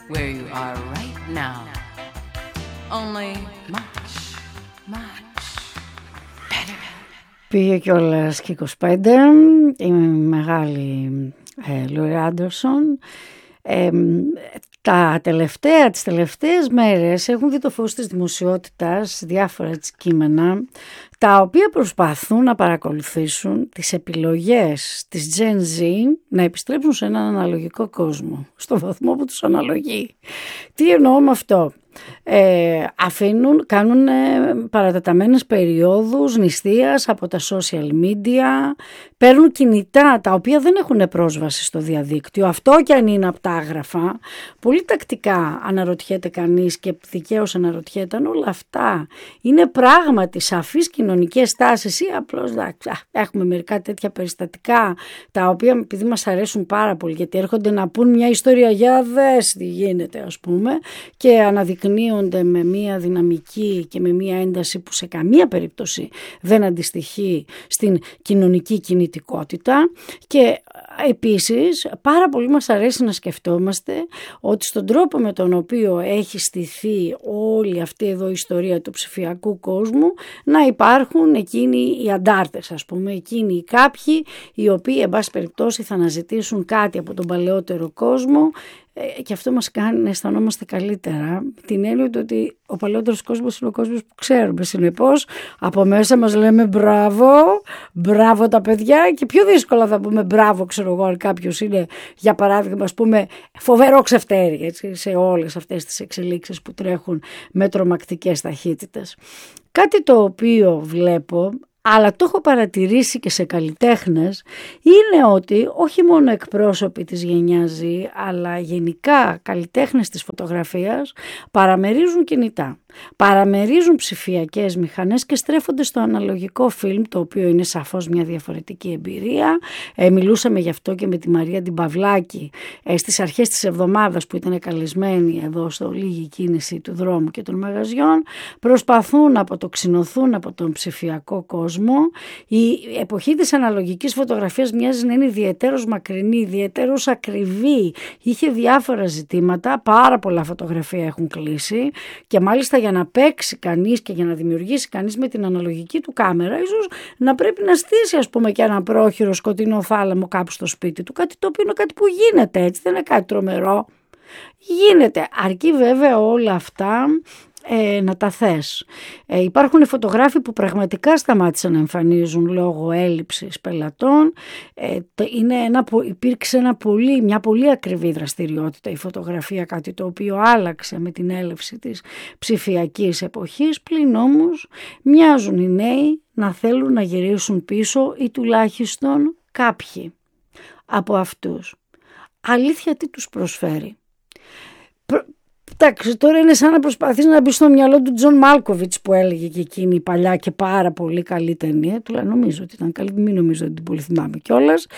where you are right now. Only much, much better. Πήγε κιόλας και 25, η μεγάλη Λούι Άντερσον. Τις τελευταίες μέρες έχουν δει το φως της δημοσιότητας διάφορα κείμενα τα οποία προσπαθούν να παρακολουθήσουν τις επιλογές της Gen Z να επιστρέψουν σε έναν αναλογικό κόσμο, στο βαθμό που τους αναλογεί. Τι εννοώ με αυτό? Κάνουν παρατεταμένες περιόδους νηστείας από τα social media, παίρνουν κινητά τα οποία δεν έχουν πρόσβαση στο διαδίκτυο, αυτό κι αν είναι απτάγραφα. Πολύ τακτικά αναρωτιέται κανείς, και δικαίως αναρωτιέται, αν όλα αυτά είναι πράγματι σαφείς κοινωνικές τάσεις ή απλώς έχουμε μερικά τέτοια περιστατικά τα οποία επειδή μας αρέσουν πάρα πολύ, γιατί έρχονται να πούν μια ιστορία, για δες τι γίνεται ας πούμε, και αναδεικνύονται με μια δυναμική και με μια ένταση που σε καμία περίπτωση δεν αντιστοιχεί στην κοινωνική κινητικότητα. Και επίσης πάρα πολύ μας αρέσει να σκεφτόμαστε ότι στον τρόπο με τον οποίο έχει στηθεί όλη αυτή εδώ η ιστορία του ψηφιακού κόσμου να υπάρχουν εκείνοι οι αντάρτες, ας πούμε, εκείνοι οι κάποιοι οι οποίοι εν πάση περιπτώσει θα αναζητήσουν κάτι από τον παλαιότερο κόσμο. Και αυτό μας κάνει να αισθανόμαστε καλύτερα, την έννοια του ότι ο παλαιότερος κόσμος είναι ο κόσμος που ξέρουμε. Συνεπώς από μέσα μας λέμε μπράβο τα παιδιά, και πιο δύσκολα θα πούμε μπράβο, ξέρω εγώ, αν κάποιος είναι, για παράδειγμα, ας πούμε, φοβερό ξεφτέρι, έτσι, σε όλες αυτές τις εξελίξεις που τρέχουν με τρομακτικές ταχύτητες. Κάτι το οποίο βλέπω, αλλά το έχω παρατηρήσει και σε καλλιτέχνες, είναι ότι όχι μόνο εκπρόσωποι της γενιάς Z, αλλά γενικά καλλιτέχνες της φωτογραφίας παραμερίζουν κινητά, παραμερίζουν ψηφιακές μηχανές και στρέφονται στο αναλογικό φιλμ, το οποίο είναι σαφώς μια διαφορετική εμπειρία. Μιλούσαμε γι' αυτό και με τη Μαρία την Παυλάκη στις αρχές της εβδομάδας που ήταν καλεσμένη εδώ στο Λίγη Κίνηση του Δρόμου και των Μαγαζιών. Προσπαθούν να αποτοξινωθούν από τον ψηφιακό κόσμο. Η εποχή της αναλογικής φωτογραφίας μοιάζει να είναι ιδιαιτέρως μακρινή, ιδιαιτέρως ακριβή. Είχε διάφορα ζητήματα, πάρα πολλά φωτογραφία έχουν κλείσει, και μάλιστα για να παίξει κανείς και για να δημιουργήσει κανείς με την αναλογική του κάμερα, ίσως να πρέπει να στήσει, ας πούμε, και ένα πρόχειρο σκοτεινό θάλαμο κάπου στο σπίτι του, κάτι το οποίο είναι κάτι που γίνεται, έτσι, δεν είναι κάτι τρομερό. Γίνεται, αρκεί βέβαια όλα αυτά να τα θες. Υπάρχουν φωτογράφοι που πραγματικά σταμάτησαν να εμφανίζουν λόγω έλλειψης πελατών. Υπήρξε μια πολύ ακριβή δραστηριότητα η φωτογραφία, κάτι το οποίο άλλαξε με την έλευση της ψηφιακής εποχής. Πλην όμως μοιάζουν οι νέοι να θέλουν να γυρίσουν πίσω, ή τουλάχιστον κάποιοι από αυτούς. Αλήθεια, τι τους προσφέρει? Εντάξει, τώρα είναι σαν να προσπαθείς να μπει στο μυαλό του Τζον Μάλκοβιτς, που έλεγε και εκείνη η παλιά και πάρα πολύ καλή ταινία. Νομίζω ότι ήταν καλή, μην νομίζω ότι την πολύ θυμάμαι κιόλας.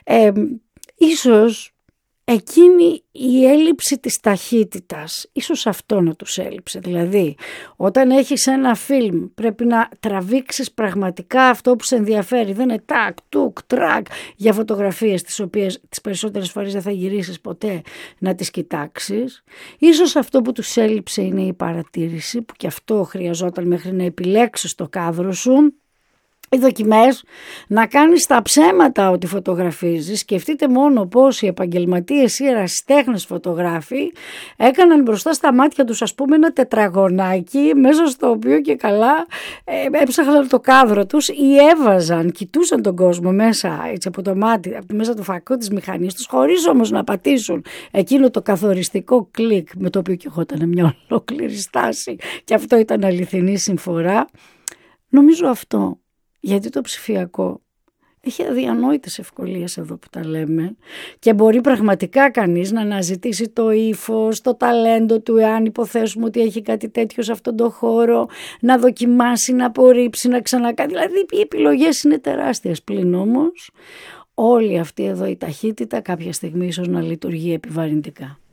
Ίσως εκείνη η έλλειψη της ταχύτητας, ίσως αυτό να τους έλειψε. Δηλαδή, όταν έχεις ένα φιλμ πρέπει να τραβήξεις πραγματικά αυτό που σε ενδιαφέρει. Δεν είναι τάκ, τουκ, τρακ για φωτογραφίες τις οποίες τις περισσότερες φορές δεν θα γυρίσεις ποτέ να τις κοιτάξεις. Ίσως αυτό που τους έλειψε είναι η παρατήρηση, που και αυτό χρειαζόταν μέχρι να επιλέξεις το κάδρο σου. Οι δοκιμές, να κάνεις τα ψέματα ότι φωτογραφίζεις. Σκεφτείτε μόνο πώς οι επαγγελματίες ή ερασιτέχνες φωτογράφοι έκαναν μπροστά στα μάτια τους, ας πούμε, ένα τετραγωνάκι μέσα στο οποίο και καλά έψαχναν το κάδρο τους, ή έβαζαν, κοιτούσαν τον κόσμο μέσα, έτσι, από το μάτι, μέσα το φακό της μηχανής τους, χωρίς όμως να πατήσουν εκείνο το καθοριστικό κλικ με το οποίο και εγώ ήταν μια ολόκληρη στάση, και αυτό ήταν αληθινή συμφορά. Νομίζω αυτό. Γιατί το ψηφιακό έχει αδιανόητες ευκολίες εδώ που τα λέμε, και μπορεί πραγματικά κανείς να αναζητήσει το ύφος, το ταλέντο του, εάν υποθέσουμε ότι έχει κάτι τέτοιο σε αυτόν τον χώρο, να δοκιμάσει, να απορρίψει, να ξανακάνει. Δηλαδή οι επιλογές είναι τεράστιες. Πλην όμως όλη αυτή εδώ η ταχύτητα κάποια στιγμή ίσως να λειτουργεί επιβαρυντικά.